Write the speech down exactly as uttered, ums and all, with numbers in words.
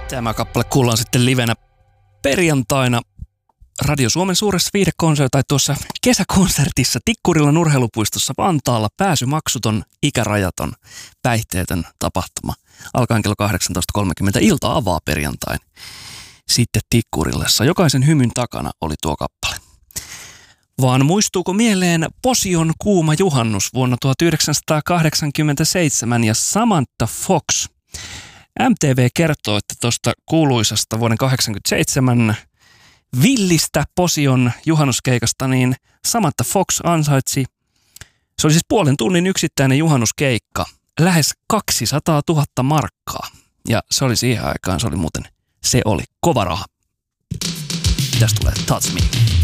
Tämä kappale kuullaan sitten livenä perjantaina Radio Suomen suuressa viihdekonsertissa tai tuossa kesäkonsertissa Tikkurilan urheilupuistossa Vantaalla. Pääsy maksuton, ikärajaton, päihteetön tapahtuma. Alkaen kello kahdeksantoista kolmekymmentä. Ilta avaa perjantain sitten Tikkurilassa. Jokaisen hymyn takana oli tuo kappale. Vaan muistuuko mieleen Posion kuuma juhannus vuonna tuhatyhdeksänsataakahdeksankymmentäseitsemän ja Samantha Fox. M T V kertoo, että tuosta kuuluisasta vuoden kahdeksankymmentäseitsemän villistä Posion juhannuskeikasta, niin Samantha Fox ansaitsi, se oli siis puolen tunnin yksittäinen juhannuskeikka, lähes kaksisataatuhatta markkaa. Ja se oli siihen aikaan, se oli muuten, se oli kova raha. Mitäs tulee? Touch Me.